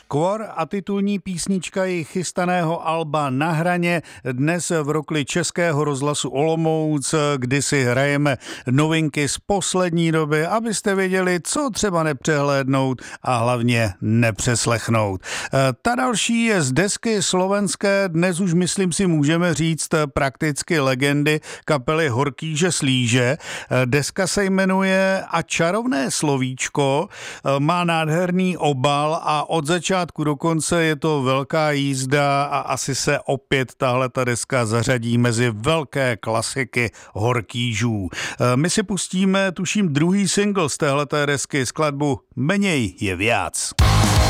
Kvor a titulní písnička jejich chystaného alba Na hraně dnes v rokli Českého rozhlasu Olomouc, kdy si hrajeme novinky z poslední doby, abyste věděli, co třeba nepřehlédnout a hlavně nepřeslechnout. Ta další je z desky slovenské, dnes už myslím si můžeme říct prakticky legendy kapely Horkýže Slíže. Deska se jmenuje A čarovné slovíčko, má nádherný obal a od začátku do konce je to velká jízda a asi se opět tahleta deska zařadí mezi velké klasiky Horkýžů. My si pustíme, tuším, druhý single z téhleté desky, skladbu Menej je viac.